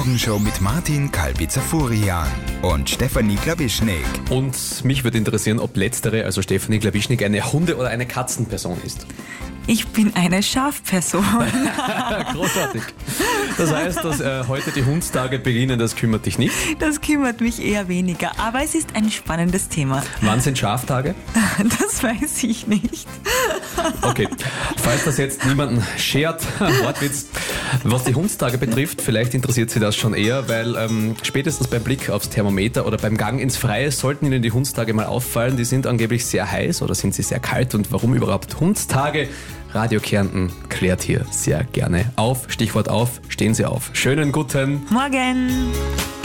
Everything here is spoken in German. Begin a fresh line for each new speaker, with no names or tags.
Show mit Martin Kalbitzer-Furian und Stefanie Glawischnik.
Und mich würde interessieren, ob letztere, also Stefanie Glawischnik, eine Hunde- oder eine Katzenperson ist.
Ich bin eine Schafperson.
Großartig. Das heißt, dass heute die Hundstage beginnen, das kümmert dich nicht?
Das kümmert mich eher weniger, aber es ist ein spannendes Thema.
Wann sind Schaftage?
Das weiß ich nicht.
Okay, falls das jetzt niemanden schert, Wortwitz, was die Hundstage betrifft, vielleicht interessiert Sie das schon eher, weil spätestens beim Blick aufs Thermometer oder beim Gang ins Freie sollten Ihnen die Hundstage mal auffallen. Die sind angeblich sehr heiß oder sind sie sehr kalt, und warum überhaupt Hundstage? Radio Kärnten klärt hier sehr gerne auf. Stichwort auf, stehen Sie auf. Schönen guten
Morgen!